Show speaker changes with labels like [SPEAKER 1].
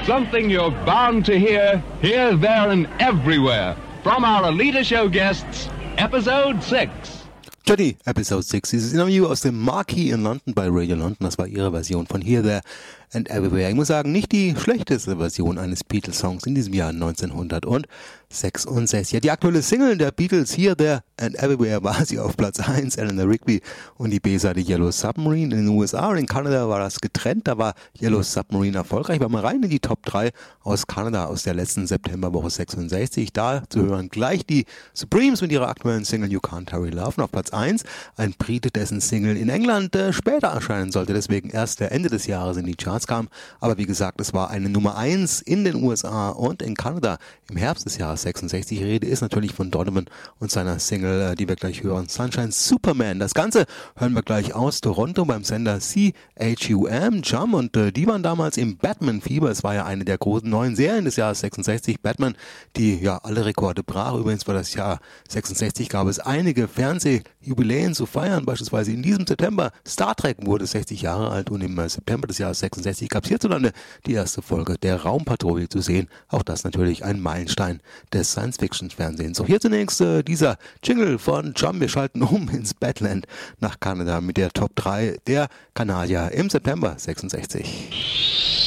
[SPEAKER 1] Something you're bound to hear, here, there and everywhere. From our Alita Show guests, Episode 6.
[SPEAKER 2] Johnny, Episode 6. Dieses Interview aus dem Marquee in London bei Radio London. Das war ihre Version von Here, There and Everywhere. Ich muss sagen, nicht die schlechteste Version eines Beatles-Songs in diesem Jahr 1966. Ja, die aktuelle Single der Beatles, Here, There and Everywhere, war sie auf Platz 1, Eleanor Rigby, und die B-Seite Yellow Submarine in den USA. Und in Kanada war das getrennt. Da war Yellow Submarine erfolgreich. Wir mal rein in die Top 3 aus Kanada aus der letzten Septemberwoche 66. Da zu hören gleich die Supremes mit ihrer aktuellen Single You Can't Hurry Love. Und auf Platz 1 ein Brite, dessen Single in England später erscheinen sollte, deswegen erst Ende des Jahres in die Charts kam. Aber wie gesagt, es war eine Nummer 1 in den USA und in Kanada im Herbst des Jahres 66. Die Rede ist natürlich von Donovan und seiner Single, die wir gleich hören, Sunshine Superman. Das Ganze hören wir gleich aus Toronto beim Sender CHUM, Jump, und die waren damals im Batman-Fieber. Es war ja eine der großen neuen Serien des Jahres 66, Batman, die ja alle Rekorde brach. Übrigens für das Jahr 66 gab es einige Fernsehjubiläen zu feiern, beispielsweise in diesem September. Star Trek wurde 60 Jahre alt und im September des Jahres 66 gab es hierzulande die erste Folge der Raumpatrouille zu sehen. Auch das natürlich ein Meilenstein des Science-Fiction-Fernsehens. So, hier zunächst dieser Jingle von Jump. Wir schalten um ins Badland nach Kanada mit der Top 3 der Kanadier im September 66.